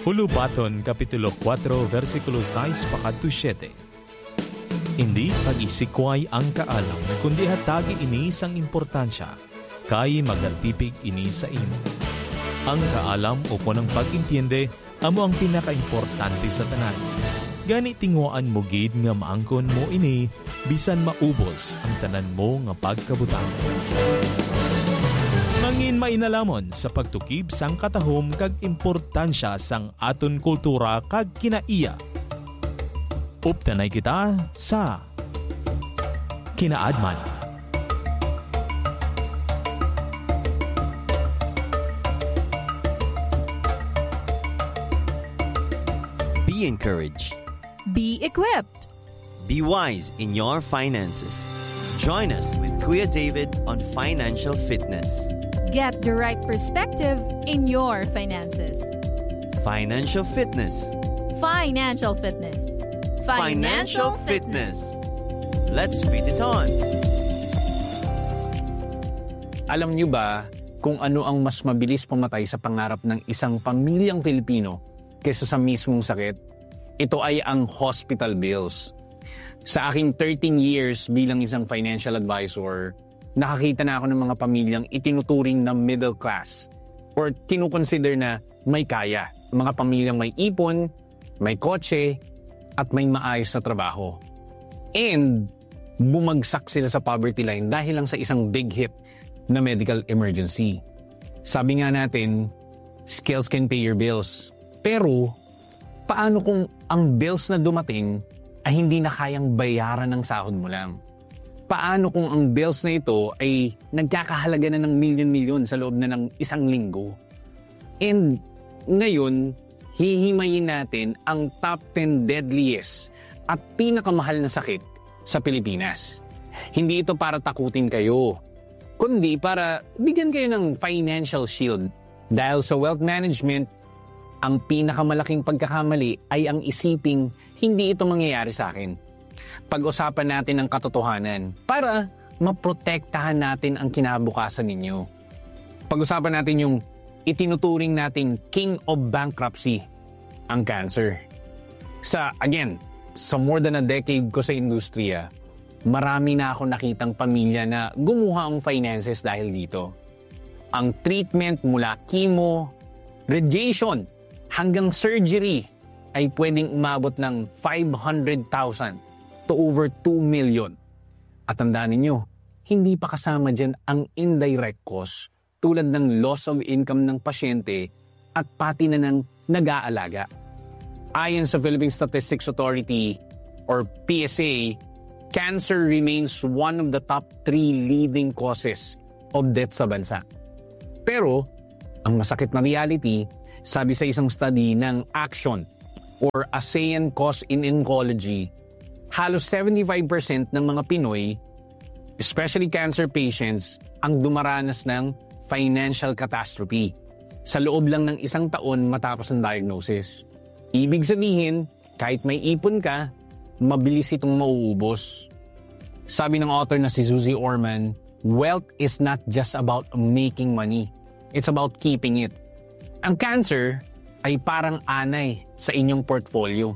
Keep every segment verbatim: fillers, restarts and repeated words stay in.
Hulubaton, Kapitulo four, versikulo six pakadto siyete. Hindi pag-isikway ang kaalam, kundi hatagi ini sang importansya, kay magalpipig ini sa imo. Ang kaalam o punang pag-intiende, amo ang pinaka-importante sa tanan. Gani tinguan mo gid nga maangkon mo ini, bisan maubos ang tanan mo nga pagkabutang. Mangin mainalamon sa pagtukib sang katahom kag importansya sang aton kultura kag kinaiya. Uptanay kita sa Kinaadman. Be encouraged. Be equipped. Be wise in your finances. Join us with Kuya David on Financial Fitness. Get the right perspective in your finances. Financial Fitness. Financial Fitness. Financial Fitness. Let's fit it on. Alam niyo ba kung ano ang mas mabilis pumatay sa pangarap ng isang pamilyang Filipino kaysa sa mismong sakit? Ito ay ang hospital bills. Sa aking thirteen years bilang isang financial advisor, nakakita na ako ng mga pamilyang itinuturing na middle class or kinukonsider na may kaya. Mga pamilyang may ipon, may kotse, at may maayos na trabaho. And bumagsak sila sa poverty line dahil lang sa isang big hit na medical emergency. Sabi nga natin, skills can pay your bills. Pero, paano kung ang bills na dumating ay hindi na kayang bayaran ng sahod mo lang? Paano kung ang bills na ito ay nagkakahalaga na ng milyon-milyon sa loob na ng isang linggo? And ngayon, hihimayin natin ang top ten deadliest at pinakamahal na sakit sa Pilipinas. Hindi ito para takutin kayo, kundi para bigyan kayo ng financial shield. Dahil sa wealth management, ang pinakamalaking pagkakamali ay ang isiping hindi ito mangyayari sa akin. Pag-usapan natin ang katotohanan para maprotektahan natin ang kinabukasan ninyo. Pag-usapan natin yung itinuturing nating king of bankruptcy, ang cancer. Sa, again, sa more than a decade ko sa industriya, marami na ako nakitang pamilya na gumuha ang finances dahil dito. Ang treatment mula chemo, radiation, hanggang surgery ay pwedeng umabot ng five hundred thousand to over two million. At tandaan ninyo, hindi pa kasama dyan ang indirect cost tulad ng loss of income ng pasyente at pati na ng nag-aalaga. Ayon sa Philippine Statistics Authority or P S A, cancer remains one of the top three leading causes of death sa bansa. Pero, ang masakit na reality, sabi sa isang study ng Action or ASEAN Cause in Oncology, halos seventy-five percent ng mga Pinoy, especially cancer patients, ang dumaranas ng financial catastrophe sa loob lang ng isang taon matapos ang diagnosis. Ibig sabihin, kahit may ipon ka, mabilis itong mauubos. Sabi ng author na si Susie Orman, wealth is not just about making money. It's about keeping it. Ang cancer ay parang anay sa inyong portfolio.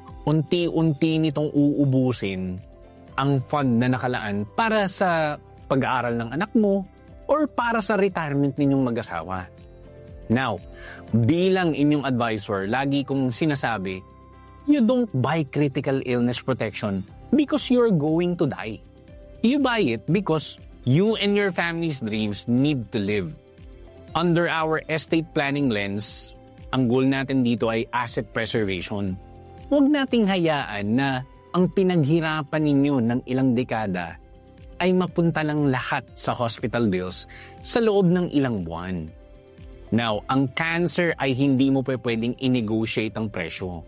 Unti-unti nitong uubusin ang fund na nakalaan para sa pag-aaral ng anak mo or para sa retirement ninyong mag-asawa. Now, bilang inyong advisor, lagi kong sinasabi, you don't buy critical illness protection because you're going to die. You buy it because you and your family's dreams need to live. Under our estate planning lens, ang goal natin dito ay asset preservation. Huwag nating hayaan na ang pinaghirapan ninyo ng ilang dekada ay mapunta lang lahat sa hospital bills sa loob ng ilang buwan. Now, ang cancer ay hindi mo pwedeng i-negotiate ang presyo.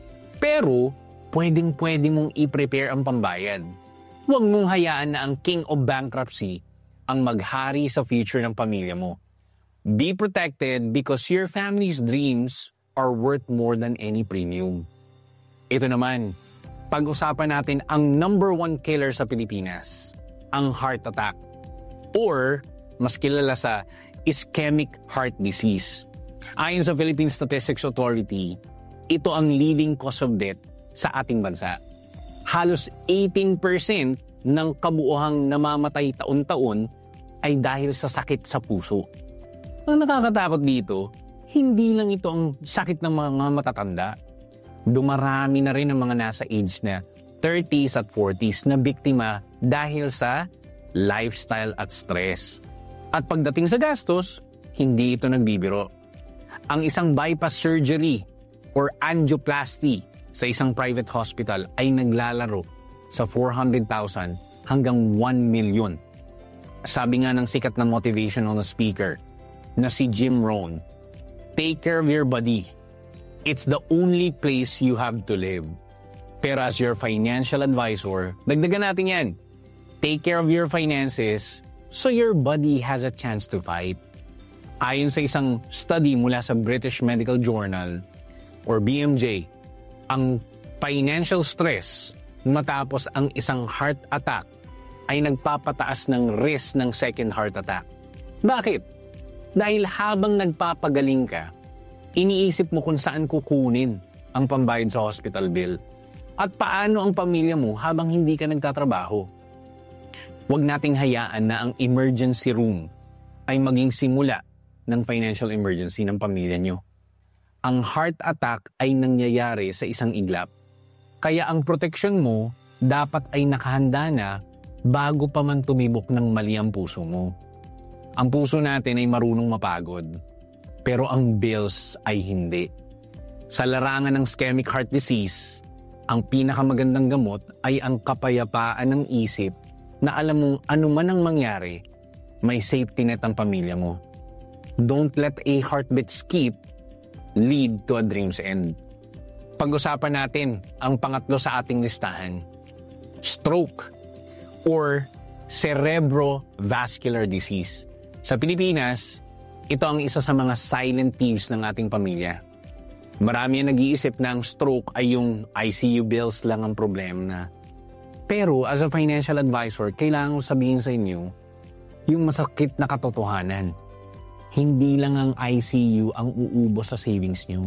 Pero, pwedeng-pwede mong i-prepare ang pambayad. Huwag mong hayaan na ang king of bankruptcy ang maghari sa future ng pamilya mo. Be protected because your family's dreams are worth more than any premium. Ito naman, pag-usapan natin ang number one killer sa Pilipinas, ang heart attack. Or, mas kilala sa ischemic heart disease. Ayon sa Philippine Statistics Authority, ito ang leading cause of death sa ating bansa. Halos eighteen percent ng kabuuhang namamatay taon-taon ay dahil sa sakit sa puso. Ang nakakatakot dito, hindi lang ito ang sakit ng mga matatanda. Dumarami na rin ang mga nasa age na thirties at forties na biktima dahil sa lifestyle at stress. At pagdating sa gastos, hindi ito nagbibiro. Ang isang bypass surgery or angioplasty sa isang private hospital ay naglalaro sa four hundred thousand hanggang one million. Sabi nga ng sikat na motivational speaker na si Jim Rohn, take care of your body. It's the only place you have to live. Pero as your financial advisor, dagdagan natin yan. Take care of your finances so your body has a chance to fight. Ayon sa isang study mula sa British Medical Journal or B M J, ang financial stress matapos ang isang heart attack ay nagpapataas ng risk ng second heart attack. Bakit? Dahil habang nagpapagaling ka, iniisip mo kung saan kukunin ang pambayad sa hospital bill at paano ang pamilya mo habang hindi ka nagtatrabaho. Huwag nating hayaan na ang emergency room ay maging simula ng financial emergency ng pamilya nyo. Ang heart attack ay nangyayari sa isang iglap. Kaya ang proteksyon mo dapat ay nakahanda na bago pa man tumibok ng mali ang puso mo. Ang puso natin ay marunong mapagod, pero ang bills ay hindi. Sa larangan ng ischemic heart disease, ang pinakamagandang gamot ay ang kapayapaan ng isip na alam mong ano man ang mangyari, may safety net ang pamilya mo. Don't let a heartbeat skip lead to a dream's end. Pag-usapan natin ang pangatlo sa ating listahan, stroke or cerebrovascular disease. Sa Pilipinas, ito ang isa sa mga silent thieves ng ating pamilya. Marami ang nag-iisip na ang stroke ay yung I C U bills lang ang problema na. Pero as a financial advisor, kailangan ko sabihin sa inyo yung masakit na katotohanan. Hindi lang ang I C U ang uubos sa savings nyo.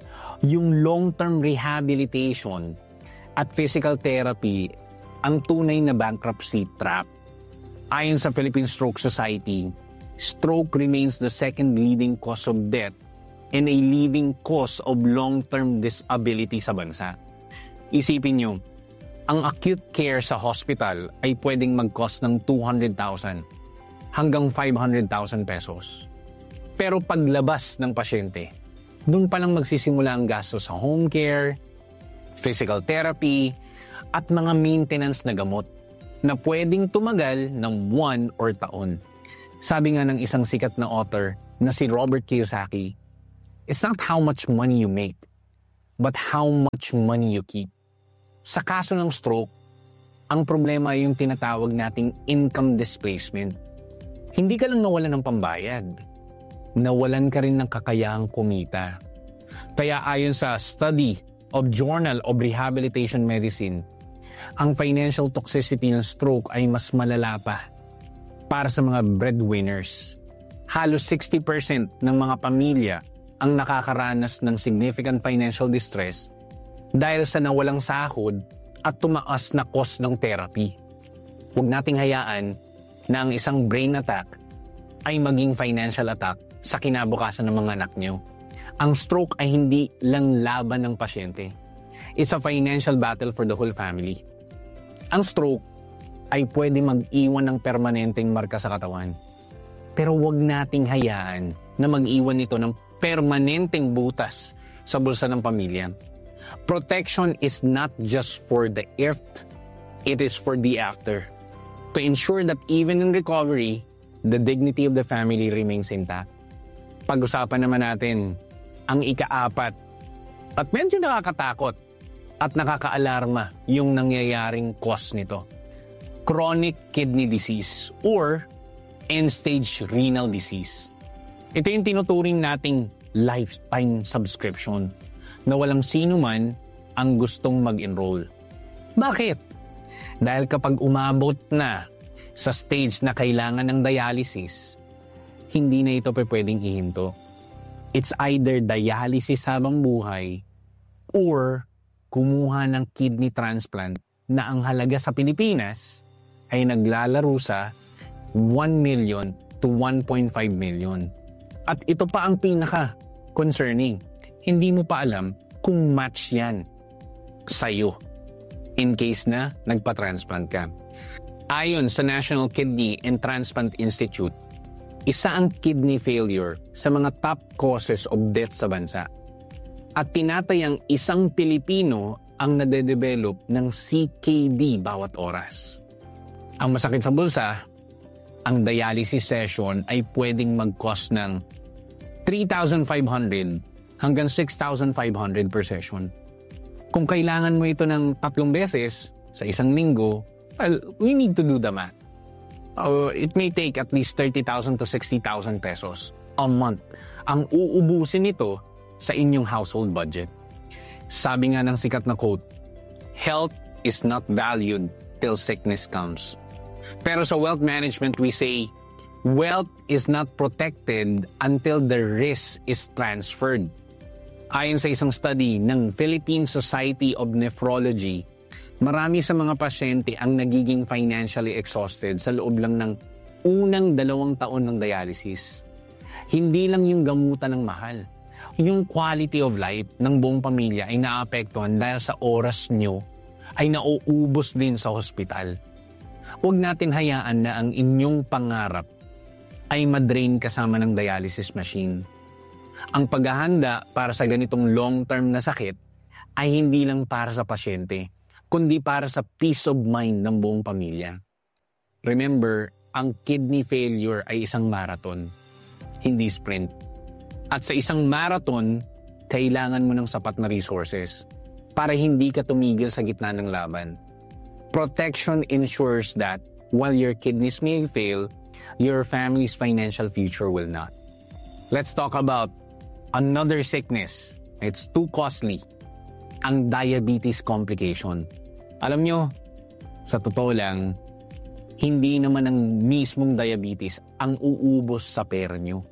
Yung long-term rehabilitation at physical therapy ang tunay na bankruptcy trap. Ayon sa Philippine Stroke Society, stroke remains the second leading cause of death and a leading cause of long-term disability sa bansa. Isipin nyo, ang acute care sa hospital ay pwedeng mag-cost ng two hundred thousand hanggang five hundred thousand pesos. Pero paglabas ng pasyente, doon pa lang magsisimula ang gasto sa home care, physical therapy, at mga maintenance na gamot na pwedeng tumagal ng one or taon. Sabi nga ng isang sikat na author na si Robert Kiyosaki, it's not how much money you make, but how much money you keep. Sa kaso ng stroke, ang problema ay yung tinatawag nating income displacement. Hindi ka lang nawalan ng pambayad, nawalan ka rin ng kakayahang kumita. Kaya ayon sa study of Journal of Rehabilitation Medicine, ang financial toxicity ng stroke ay mas malala pa para sa mga breadwinners. Halos sixty percent ng mga pamilya ang nakakaranas ng significant financial distress dahil sa nawalang sahod at tumaas na cost ng therapy. Huwag nating hayaan na ang isang brain attack ay maging financial attack sa kinabukasan ng mga anak nyo. Ang stroke ay hindi lang laban ng pasyente. It's a financial battle for the whole family. Ang stroke ay pwede mag-iwan ng permanenteng marka sa katawan. Pero huwag nating hayaan na mag-iwan ito ng permanenteng butas sa bulsa ng pamilya. Protection is not just for the if, it is for the after. To ensure that even in recovery, the dignity of the family remains intact. Pag-usapan naman natin ang ikaapat at medyo nakakatakot at nakakaalarma yung nangyayaring cause nito. Chronic kidney disease or end-stage renal disease. Ito yung tinuturing nating lifetime subscription na walang sino man ang gustong mag-enroll. Bakit? Dahil kapag umabot na sa stage na kailangan ng dialysis, hindi na ito pwedeng ihinto. It's either dialysis habang buhay or kumuha ng kidney transplant na ang halaga sa Pilipinas ay naglalaro sa one million to one point five million. At ito pa ang pinaka-concerning. Hindi mo pa alam kung match yan sa'yo in case na nagpa-transplant ka. Ayon sa National Kidney and Transplant Institute, isa ang kidney failure sa mga top causes of death sa bansa. At tinatayang isang Pilipino ang nade-develop ng C K D bawat oras. Ang masakit sa bulsa, ang dialysis session ay pwedeng mag-cost ng three thousand five hundred hanggang six thousand five hundred per session. Kung kailangan mo ito ng tatlong beses sa isang linggo, well, we need to do the math. Uh, it may take at least thirty thousand to sixty thousand pesos a month ang uubusin nito sa inyong household budget. Sabi nga ng sikat na quote, health is not valued till sickness comes. Pero sa wealth management, we say, wealth is not protected until the risk is transferred. Ayon sa isang study ng Philippine Society of Nephrology, marami sa mga pasyente ang nagiging financially exhausted sa loob lang ng unang dalawang taon ng dialysis. Hindi lang yung gamutan ng mahal. Yung quality of life ng buong pamilya ay naapektuhan dahil sa oras nyo ay nauubos din sa hospital. Huwag natin hayaan na ang inyong pangarap ay madrain kasama ng dialysis machine. Ang paghahanda para sa ganitong long-term na sakit ay hindi lang para sa pasyente, kundi para sa peace of mind ng buong pamilya. Remember, ang kidney failure ay isang marathon, hindi sprint. At sa isang marathon, kailangan mo ng sapat na resources para hindi ka tumigil sa gitna ng laban. Protection ensures that while your kidneys may fail, your family's financial future will not. Let's talk about another sickness. It's too costly. Ang diabetes complication. Alam nyo, sa totoo lang, hindi naman ang mismong diabetes ang uubos sa pera nyo.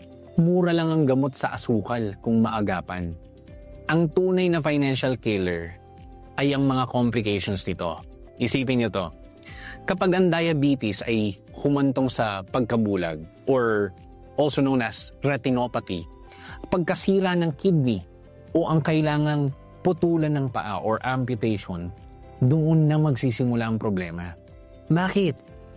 Mura lang ang gamot sa asukal kung maagapan. Ang tunay na financial killer ay ang mga complications nito. Isipin nyo to. Kapag ang diabetes ay humantong sa pagkabulag or also known as retinopathy, pagkasira ng kidney o ang kailangang putulan ng paa or amputation, doon na magsisimula ang problema. Bakit?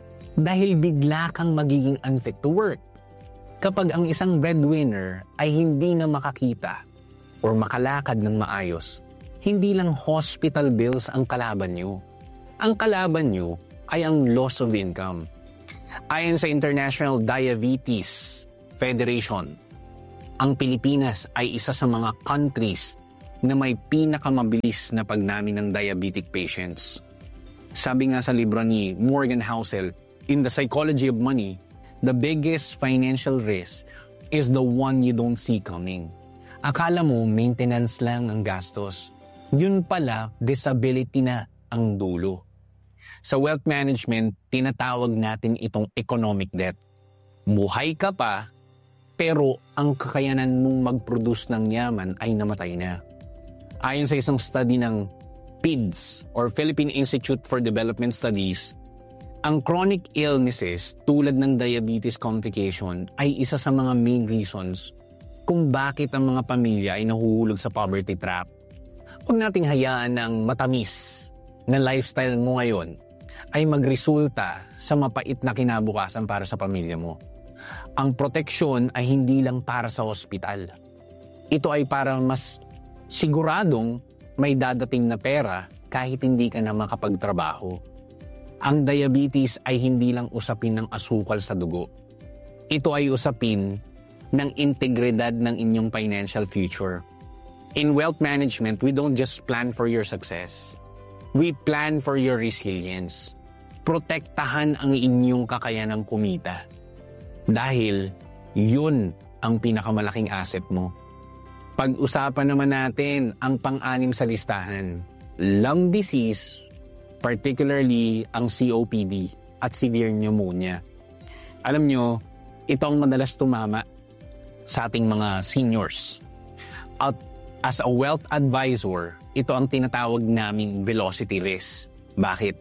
Dahil bigla kang magiging unfit to work. Kapag ang isang breadwinner ay hindi na makakita or makalakad ng maayos, hindi lang hospital bills ang kalaban nyo. Ang kalaban nyo ay ang loss of income. Ayon sa International Diabetes Federation, ang Pilipinas ay isa sa mga countries na may pinakamabilis na pagnamin ng diabetic patients. Sabi nga sa libro ni Morgan Housel, In the Psychology of Money, the biggest financial risk is the one you don't see coming. Akala mo maintenance lang ang gastos. Yun pala, disability na ang dulo. Sa wealth management, tinatawag natin itong economic debt. Buhay ka pa, pero ang kakayanan mong mag-produce ng yaman ay namatay na. Ayon sa isang study ng P I D S or Philippine Institute for Development Studies, ang chronic illnesses tulad ng diabetes complication ay isa sa mga main reasons kung bakit ang mga pamilya ay nahuhulog sa poverty trap. Huwag nating hayaan ng matamis na lifestyle mo ngayon ay magresulta sa mapait na kinabukasan para sa pamilya mo. Ang proteksyon ay hindi lang para sa hospital. Ito ay para mas siguradong may dadating na pera kahit hindi ka na makapagtrabaho. Ang diabetes ay hindi lang usapin ng asukal sa dugo. Ito ay usapin ng integridad ng inyong financial future. In wealth management, we don't just plan for your success. We plan for your resilience. Protektahan ang inyong kakayanang kumita. Dahil yun ang pinakamalaking asset mo. Pag-usapan naman natin ang pang-anim sa listahan. Lung disease, particularly ang C O P D at severe pneumonia. Alam nyo, ito ang madalas tumama sa ating mga seniors. At as a wealth advisor, ito ang tinatawag naming velocity risk. Bakit?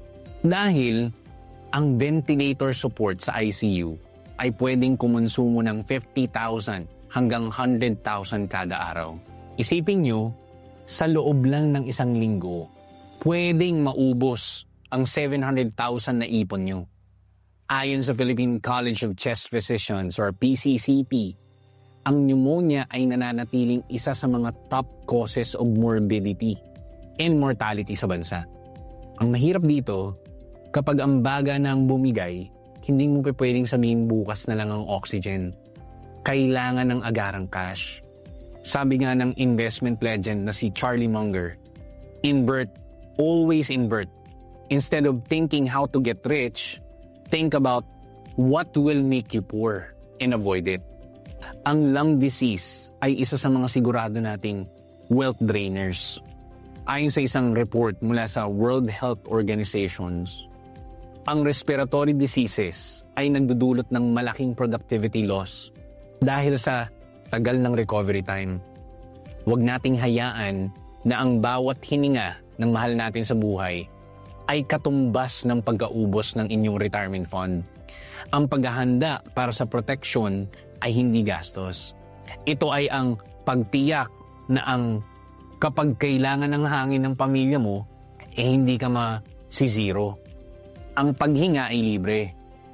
Dahil ang ventilator support sa I C U ay pwedeng kumonsumo ng fifty thousand hanggang one hundred thousand kada araw. Isipin nyo, sa loob lang ng isang linggo, pwedeng maubos ang seven hundred thousand na ipon nyo. Ayon sa Philippine College of Chest Physicians or P C C P, ang pneumonia ay nananatiling isa sa mga top causes of morbidity and mortality sa bansa. Ang mahirap dito, kapag ang baga na ang bumigay, hindi mo pa pwedeng sabihin bukas na lang ang oxygen. Kailangan ng agarang cash. Sabi nga ng investment legend na si Charlie Munger, invert, always invert. Instead of thinking how to get rich, think about what will make you poor and avoid it. Ang lung disease ay isa sa mga sigurado nating wealth drainers. Ayon sa isang report mula sa World Health Organizations, ang respiratory diseases ay nagdudulot ng malaking productivity loss dahil sa tagal ng recovery time. Huwag nating hayaan na ang bawat hininga ng mahal natin sa buhay ay katumbas ng pagkaubos ng inyong retirement fund. Ang paghahanda para sa protection ay hindi gastos. Ito ay ang pagtiyak na ang kapag kailangan ng hangin ng pamilya mo, eh hindi ka ma-zero. Ang paghinga ay libre.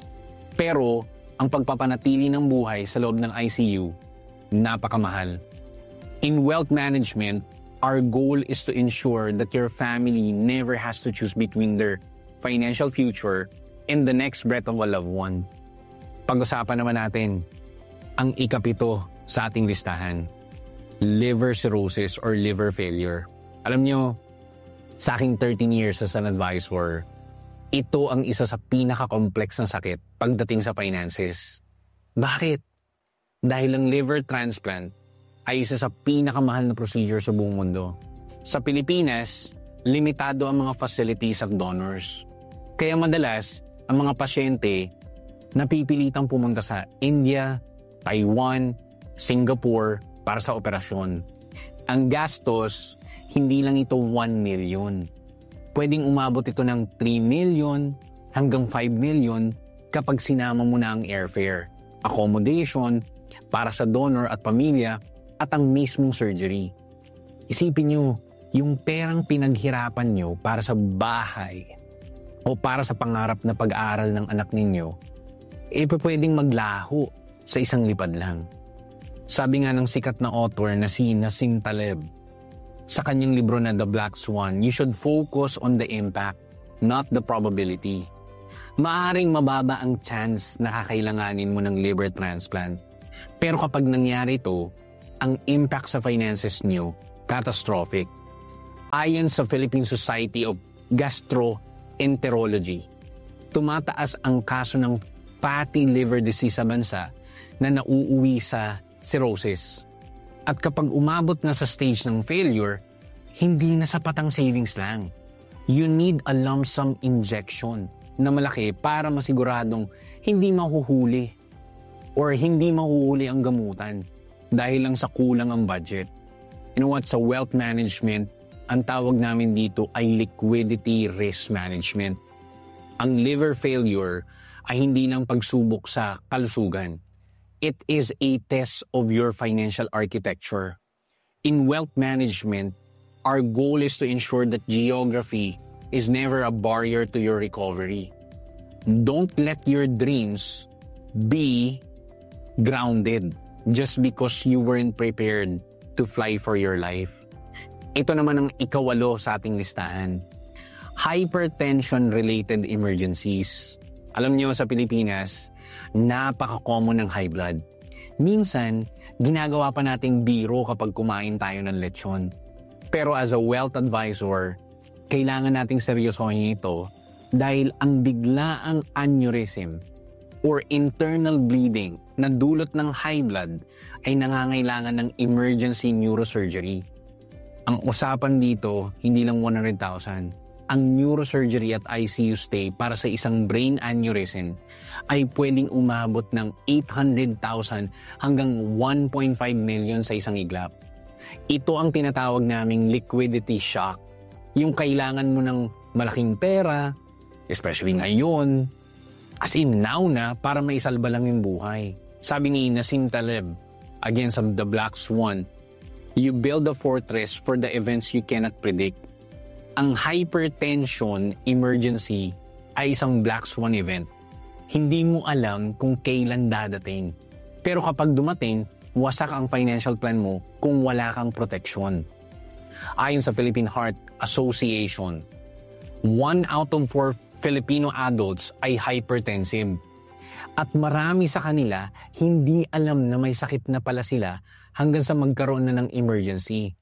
Pero ang pagpapanatili ng buhay sa loob ng I C U, napakamahal. In wealth management, our goal is to ensure that your family never has to choose between their financial future and the next breath of a loved one. Pag-usapan naman natin ang ikapito sa ating listahan, liver cirrhosis or liver failure. Alam nyo, sa aking thirteen years as an advisor, ito ang isa sa pinaka-complex na sakit pagdating sa finances. Bakit? Dahil ang liver transplant ay isa sa pinakamahal na procedure sa buong mundo. Sa Pilipinas, limitado ang mga facilities at donors. Kaya madalas, ang mga pasyente napipilitang pumunta sa India, Taiwan, Singapore para sa operasyon. Ang gastos, hindi lang ito one million. Pwedeng umabot ito ng three million hanggang five million kapag sinama mo na ang airfare, accommodation para sa donor at pamilya at ang mismong surgery. Isipin nyo, yung perang pinaghirapan nyo para sa bahay o para sa pangarap na pag-aaral ng anak ninyo, eh pwedeng maglaho sa isang lipad lang. Sabi nga ng sikat na author na si Nassim Taleb, sa kanyang libro na The Black Swan, you should focus on the impact, not the probability. Maaring mababa ang chance na kakailanganin mo ng liver transplant. Pero kapag nangyari ito, ang impact sa finances nyo, catastrophic. Ayon sa Philippine Society of Gastroenterology, tumataas ang kaso ng fatty liver disease sa bansa na nauuwi sa cirrhosis. At kapag umabot na sa stage ng failure, hindi na sapat ang savings lang. You need a lump sum injection na malaki para masiguradong hindi mahuhuli or hindi mahuhuli ang gamutan dahil lang sa kulang ang budget. You know what? Sa wealth management, ang tawag namin dito ay liquidity risk management. Ang liver failure ay hindi lang pagsubok sa kalusugan. It is a test of your financial architecture. In wealth management, our goal is to ensure that geography is never a barrier to your recovery. Don't let your dreams be grounded just because you weren't prepared to fly for your life. Ito naman ang ikawalo sa ating listahan. Hypertension-related emergencies. Alam niyo sa Pilipinas, napaka-common ng high blood. Minsan, ginagawa pa nating biro kapag kumain tayo ng lechon. Pero as a wealth advisor, kailangan nating seryosohin ito dahil ang biglaang aneurysm or internal bleeding na dulot ng high blood ay nangangailangan ng emergency neurosurgery. Ang usapan dito, hindi lang one hundred thousand. ang neurosurgery at I C U stay para sa isang brain aneurysm ay pwedeng umabot ng eight hundred thousand hanggang one point five million sa isang iglap. Ito ang tinatawag naming liquidity shock. Yung kailangan mo ng malaking pera, especially ngayon, as in now na, para maisalba lang yung buhay. Sabi ni Nassim Taleb, again sa The Black Swan, you build a fortress for the events you cannot predict. Ang hypertension emergency ay isang black swan event. Hindi mo alam kung kailan dadating. Pero kapag dumating, wasak ang financial plan mo kung wala kang proteksyon. Ayon sa Philippine Heart Association, one out of four Filipino adults ay hypertensive. At marami sa kanila hindi alam na may sakit na pala sila hanggang sa magkaroon na ng emergency.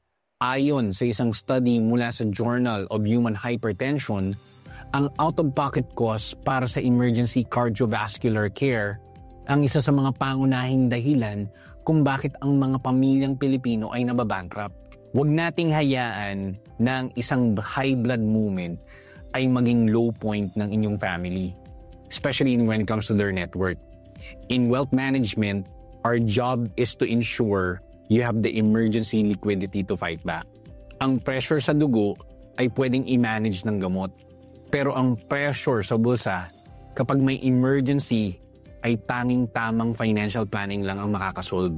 Ayon sa isang study mula sa Journal of Human Hypertension, ang out-of-pocket cost para sa emergency cardiovascular care ang isa sa mga pangunahing dahilan kung bakit ang mga pamilyang Pilipino ay nababankrupt. Huwag nating hayaan na ang isang high blood movement ay maging low point ng inyong family, especially when it comes to their net worth. In wealth management, our job is to ensure you have the emergency liquidity to fight back. Ang pressure sa dugo ay pwedeng i-manage ng gamot. Pero ang pressure sa bulsa, kapag may emergency, ay tanging tamang financial planning lang ang makakasolve.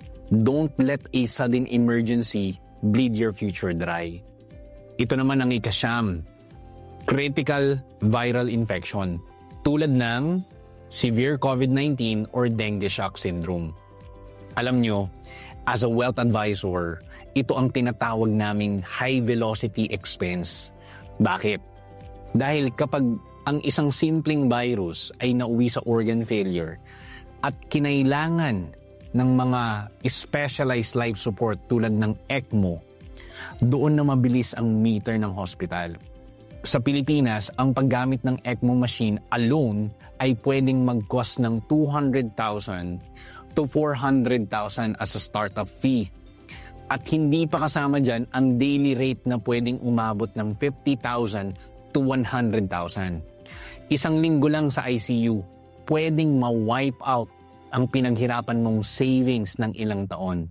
Don't let a sudden emergency bleed your future dry. Ito naman ang ikasyam, critical viral infection, tulad ng severe COVID nineteen or dengue shock syndrome. Alam nyo, as a wealth advisor, ito ang tinatawag naming high-velocity expense. Bakit? Dahil kapag ang isang simpleng virus ay nauwi sa organ failure at kinailangan ng mga specialized life support tulad ng ECMO, doon na mabilis ang meter ng hospital. Sa Pilipinas, ang paggamit ng ECMO machine alone ay pwedeng mag-cost ng two hundred thousand to four hundred thousand as a startup fee. At hindi pa kasama dyan ang daily rate na pwedeng umabot ng fifty thousand to one hundred thousand. Isang linggo lang sa I C U, pwedeng ma-wipe out ang pinaghirapan mong savings ng ilang taon.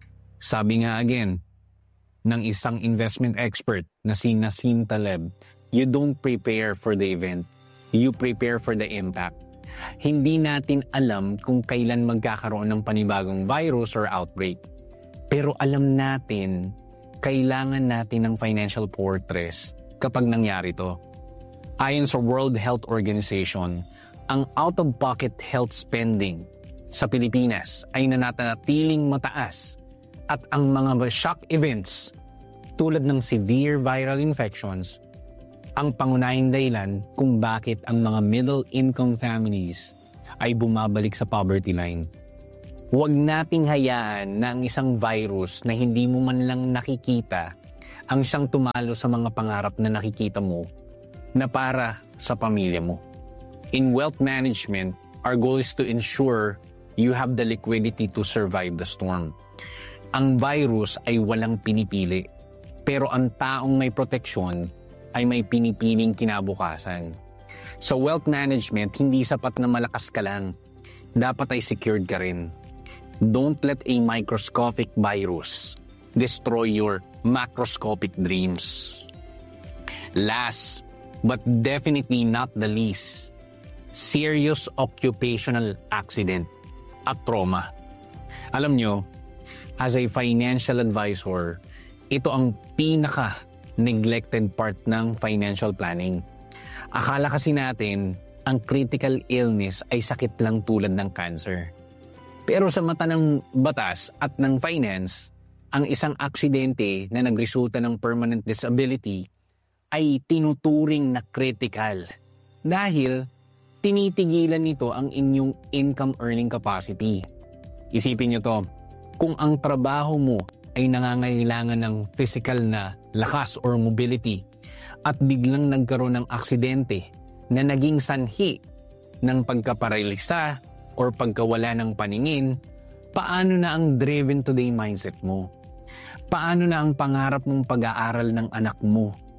Sabi nga again, ng isang investment expert na si Nassim Taleb, you don't prepare for the event, you prepare for the impact. Hindi natin alam kung kailan magkakaroon ng panibagong virus or outbreak. Pero alam natin, kailangan natin ng financial fortress kapag nangyari to. Ayon sa World Health Organization, ang out-of-pocket health spending sa Pilipinas ay nananatiling mataas at ang mga shock events tulad ng severe viral infections ang pangunahing dahilan kung bakit ang mga middle-income families ay bumabalik sa poverty line. Huwag nating hayaan na ang isang virus na hindi mo man lang nakikita ang siyang tumalo sa mga pangarap na nakikita mo na para sa pamilya mo. In wealth management, our goal is to ensure you have the liquidity to survive the storm. Ang virus ay walang pinipili, pero ang taong may proteksyon ay may pinipiling kinabukasan. Sa wealth management, hindi sapat na malakas ka lang. Dapat ay secured ka rin. Don't let a microscopic virus destroy your macroscopic dreams. Last, but definitely not the least, serious occupational accident at trauma. Alam nyo, as a financial advisor, ito ang pinaka neglected part ng financial planning. Akala kasi natin, ang critical illness ay sakit lang tulad ng cancer. Pero sa mata ng batas at ng finance, ang isang aksidente na nagresulta ng permanent disability ay tinuturing na critical dahil tinitigilan nito ang inyong income earning capacity. Isipin nyo to, kung ang trabaho mo ay nangangailangan ng physical na lakas or mobility at biglang nagkaroon ng aksidente na naging sanhi ng pagkaparalisa or pagkawala ng paningin, paano na ang driven today mindset mo? Paano na ang pangarap mong pag-aaral ng anak mo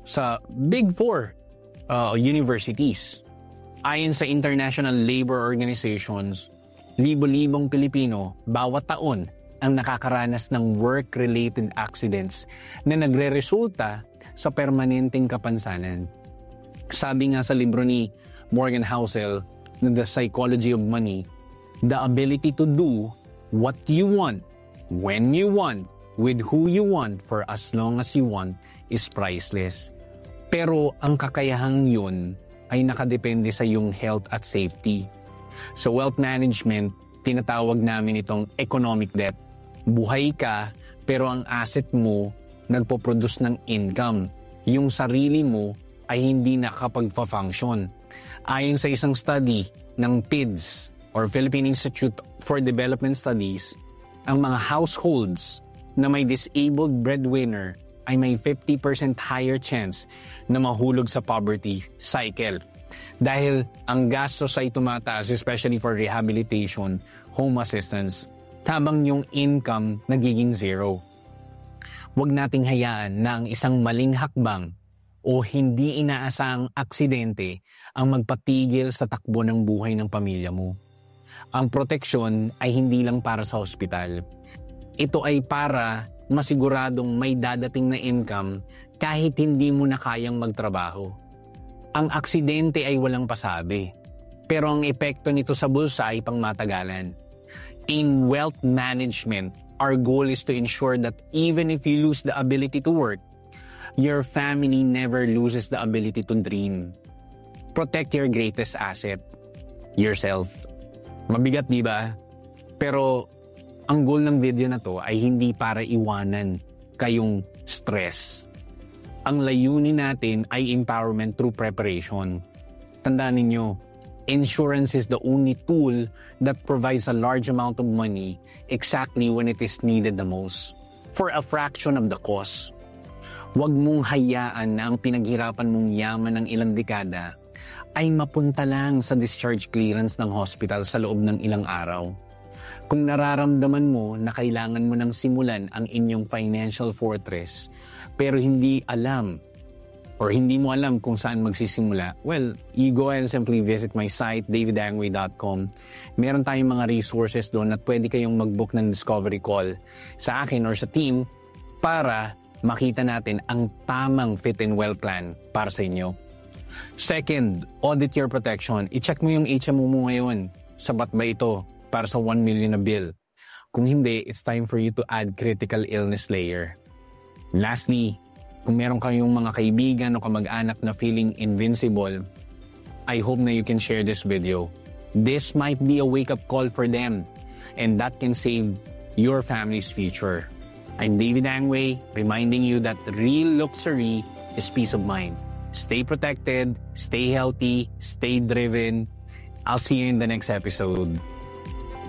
sa Big Four uh, universities. Ayon sa International Labor Organizations, libo-libong Pilipino bawat taon ang nakakaranas ng work-related accidents na nagre-resulta sa permanenteng kapansanan. Sabi nga sa libro ni Morgan Housel na The Psychology of Money, the ability to do what you want, when you want, with who you want, for as long as you want, is priceless. Pero ang kakayahang yun ay nakadepende sa iyong health at safety. Sa wealth management, tinatawag namin itong economic debt. Buhay ka, pero ang asset mo nagpo-produce ng income. Yung sarili mo ay hindi nakapag-function. Ayon sa isang study ng P I D S or Philippine Institute for Development Studies, ang mga households na may disabled breadwinner ay may fifty percent higher chance na mahulog sa poverty cycle. Dahil ang gastos ay tumataas, especially for rehabilitation, home assistance, habang yung income nagiging zero. Huwag nating hayaan na ang isang maling hakbang o hindi inaasahang aksidente ang magpatigil sa takbo ng buhay ng pamilya mo. Ang proteksyon ay hindi lang para sa hospital. Ito ay para masiguradong may dadating na income kahit hindi mo na kayang magtrabaho. Ang aksidente ay walang pasabi, pero ang epekto nito sa bulsa ay pangmatagalan. In wealth management, our goal is to ensure that even if you lose the ability to work, your family never loses the ability to dream. Protect your greatest asset, yourself. Mabigat, di ba? Pero ang goal ng video na to ay hindi para iwanan kayong stress. Ang layunin natin ay empowerment through preparation. Tandaan ninyo, insurance is the only tool that provides a large amount of money exactly when it is needed the most, for a fraction of the cost. Huwag mong hayaan na ang pinaghirapan mong yaman ng ilang dekada ay mapunta lang sa discharge clearance ng hospital sa loob ng ilang araw. Kung nararamdaman mo na kailangan mo nang simulan ang inyong financial fortress, pero hindi alam or hindi mo alam kung saan magsisimula, well, you go ahead and simply visit my site, david angway dot com. Meron tayong mga resources doon at pwede kayong mag-book ng discovery call sa akin or sa team para makita natin ang tamang fit and well plan para sa inyo. Second, audit your protection. I-check mo yung H M O mo ngayon. Sapat ba ito para sa one million na bill? Kung hindi, it's time for you to add critical illness layer. Lastly, kung meron kayong mga kaibigan o kamag-anak na feeling invincible, I hope na you can share this video. This might be a wake-up call for them, and that can save your family's future. I'm David Angway, reminding you that real luxury is peace of mind. Stay protected, stay healthy, stay driven. I'll see you in the next episode.